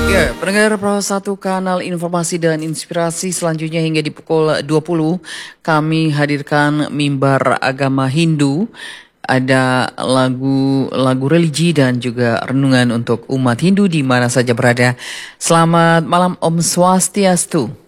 Ya, pendengar Pro 1 Kanal Informasi dan Inspirasi selanjutnya hingga di pukul 20 kami hadirkan mimbar agama Hindu. Ada lagu religi dan juga renungan untuk umat Hindu di mana saja berada. Selamat malam, Om Swastiastu.